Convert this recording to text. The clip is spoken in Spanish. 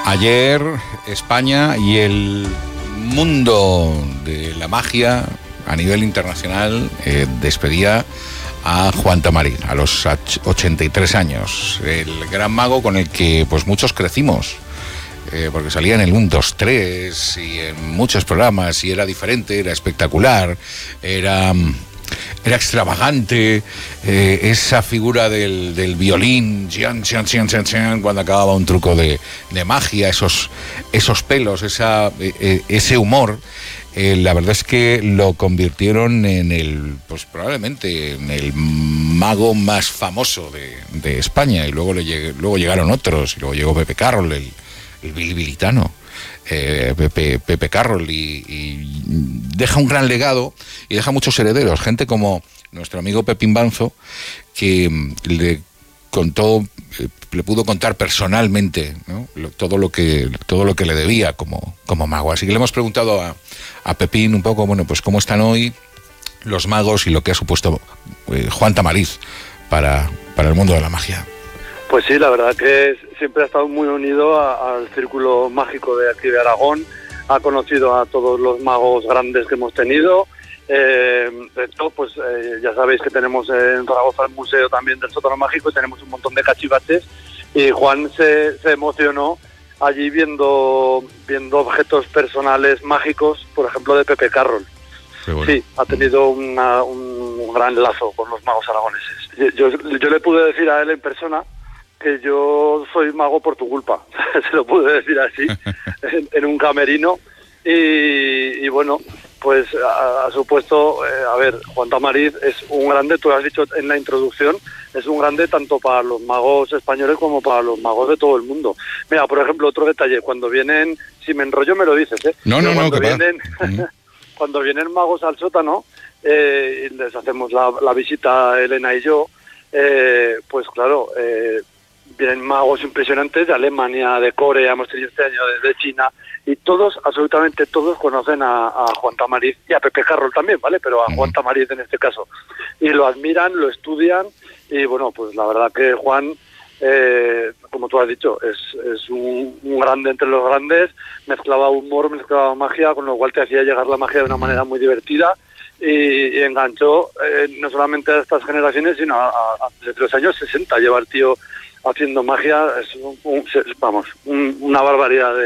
Ayer España y el mundo de la magia a nivel internacional despedía a Juan Tamariz a los 83 años, el gran mago con el que pues muchos crecimos, porque salía en el 1, 2, 3 y en muchos programas y era diferente, era espectacular, era extravagante, esa figura del violín, cuando acababa un truco de magia, esos pelos, ese humor. La verdad es que lo convirtieron en probablemente en el mago más famoso de España, y luego llegaron otros, y luego llegó Pepe Carroll, el bilibilitano. Pepe Carroll, y deja un gran legado y deja muchos herederos, gente como nuestro amigo Pepín Banzo, que le pudo contar personalmente, ¿no?, todo lo que le debía como mago. Así que le hemos preguntado a Pepín un poco, bueno, pues cómo están hoy los magos y lo que ha supuesto Juan Tamariz para el mundo de la magia. Pues sí, la verdad que siempre ha estado muy unido al círculo mágico de aquí de Aragón. Ha conocido a todos los magos grandes que hemos tenido. De hecho, pues ya sabéis que tenemos en Zaragoza el museo también del sótano mágico y tenemos un montón de cachivaches. Y Juan se emocionó allí viendo objetos personales mágicos, por ejemplo de Pepe Carroll. Bueno. Sí, ha tenido un gran lazo con los magos aragoneses. Yo le pude decir a él en persona que yo soy mago por tu culpa. Se lo pude decir así en un camerino. Y bueno, pues ha supuesto, a ver, Juan Tamariz es un grande, tú lo has dicho en la introducción, es un grande tanto para los magos españoles como para los magos de todo el mundo. Mira, por ejemplo, otro detalle, cuando vienen, si me enrollo me lo dices, ¿eh? No, cuando vienen, cuando vienen magos al sótano, y les hacemos la visita Elena y yo, pues claro, vienen magos impresionantes de Alemania, de Corea, hemos tenido este año de China, y todos, absolutamente todos, conocen a Juan Tamariz y a Pepe Carroll también, ¿vale? Pero a Juan Tamariz en este caso. Y lo admiran, lo estudian, y bueno, pues la verdad que Juan, como tú has dicho, es un grande entre los grandes, mezclaba humor, mezclaba magia, con lo cual te hacía llegar la magia de una manera muy divertida, y enganchó no solamente a estas generaciones, sino desde los años 60 lleva el tío haciendo magia, es una barbaridad